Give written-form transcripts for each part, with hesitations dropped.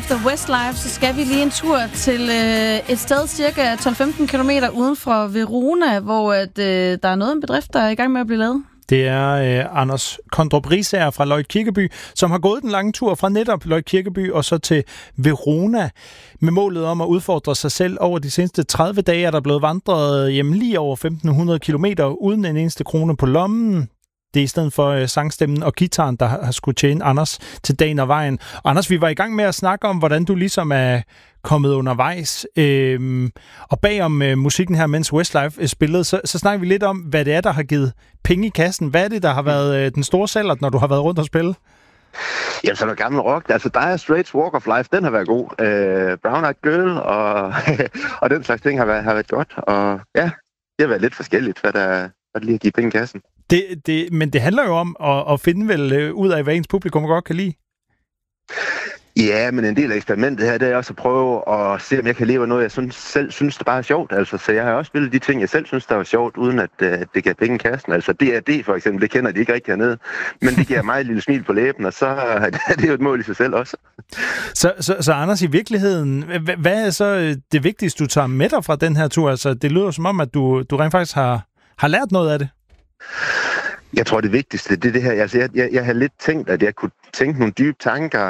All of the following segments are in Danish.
efter Westlife, så skal vi lige en tur til et sted cirka 12-15 km uden for Verona, hvor der er noget en bedrift, der er i gang med at blive lavet. Det er Anders Kondrup Riisager fra Løjt Kirkeby, som har gået den lange tur fra netop Løjt Kirkeby og så til Verona med målet om at udfordre sig selv. Over de seneste 30 dage er der blevet vandret lige over 1.500 kilometer uden en eneste krone på lommen. Det er i stedet for sangstemmen og gitaren, der har skulle tjene Anders til dagen og vejen. Og Anders, vi var i gang med at snakke om, hvordan du ligesom er kommet undervejs. Og bagom musikken her, mens Westlife spillede, så snakker vi lidt om, hvad det er, der har givet penge i kassen. Hvad er det, der har været den store sælger, når du har været rundt og spille? Jamen, så er der gammel rock. Altså, Dire Straits Walk of Life, den har været god. Brown Eyed Girl og den slags ting har været godt. Og ja, det har været lidt forskelligt, hvad der lige har givet penge i kassen. Men det handler jo om at finde vel ud af, hvad ens publikum godt kan lide. Ja, men en del af eksperimentet her, det er også at prøve at se, om jeg kan leve noget, jeg selv synes, det bare er sjovt. Altså, så jeg har også spillet de ting, jeg selv synes, der var sjovt, uden at det gav penge i kassen. Altså, D.A.D. for eksempel, det kender de ikke rigtig hernede. Men det giver mig et lille smil på læben, og så er det jo et mål i sig selv også. Så Anders, i virkeligheden, hvad er så det vigtigste, du tager med dig fra den her tur? Altså, det lyder som om, at du rent faktisk har lært noget af det. Jeg tror, det vigtigste, det er det her. Altså, jeg har lidt tænkt, at jeg kunne tænke nogle dybe tanker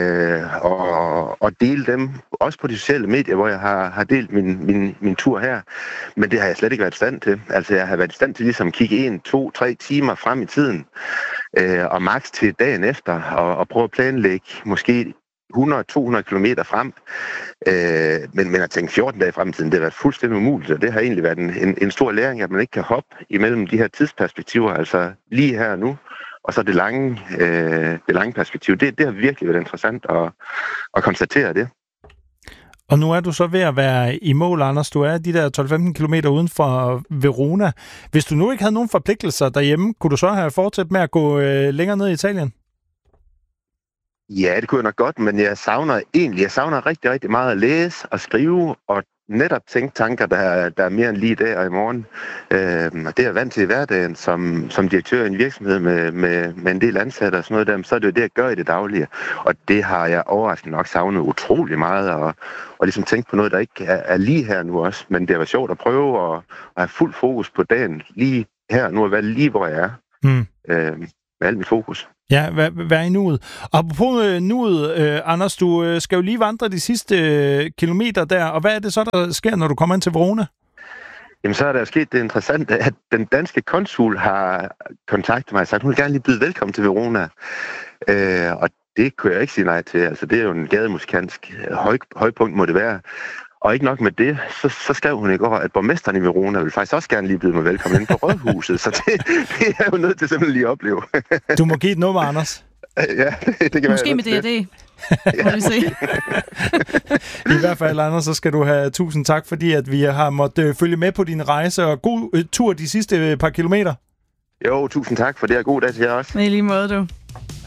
og dele dem, også på de sociale medier, hvor jeg har delt min tur her. Men det har jeg slet ikke været i stand til. Altså, jeg har været i stand til ligesom at kigge 1, 2, 3 timer frem i tiden, og maks til dagen efter, og prøve at planlægge måske 100-200 kilometer frem. Men at tænke 14 dage frem i tiden, det har været fuldstændig umuligt, og det har egentlig været en stor læring, at man ikke kan hoppe imellem de her tidsperspektiver, altså lige her og nu, og så det lange perspektiv. Det har virkelig været interessant at konstatere det. Og nu er du så ved at være i mål, Anders. Du er de der 12-15 kilometer uden for Verona. Hvis du nu ikke havde nogen forpligtelser derhjemme, kunne du så have fortsat med at gå længere ned i Italien? Ja, det kunne jeg nok godt, men jeg savner rigtig, rigtig meget at læse og skrive og netop tænke tanker, der er mere end lige i dag og i morgen. Og det er jeg vant til i hverdagen som direktør i en virksomhed med en del ansatte og sådan noget der, så er det jo det, jeg gør i det daglige. Og det har jeg overraskende nok savnet utrolig meget, og ligesom tænke på noget, der ikke er lige her nu også. Men det var sjovt at prøve at have fuld fokus på dagen lige her nu, og være lige hvor jeg er. Med alt mit fokus. Ja, vær i nuet. Og apropos nuet, Anders, du skal jo lige vandre de sidste kilometer der, og hvad er det så, der sker, når du kommer ind til Verona? Jamen, så er der jo sket det interessante, at den danske konsul har kontaktet mig og sagt, hun vil gerne lige byde velkommen til Verona. Og det kunne jeg ikke sige nej til. Altså, det er jo en gademusikansk højpunkt, må det være. Og ikke nok med det, så skrev hun i går, at borgmesteren i Verona vil faktisk også gerne lige byde mig velkommen ind på Rådhuset. Så det er jo nødt til simpelthen lige at opleve. Du må give et nummer, Anders. Ja, det kan måske med D.A.D. Må vi se. I hvert fald, Anders, så skal du have tusind tak, fordi at vi har måttet følge med på din rejse, og god tur de sidste par kilometer. Jo, tusind tak for det, og god dag til jer også. I lige måde, du.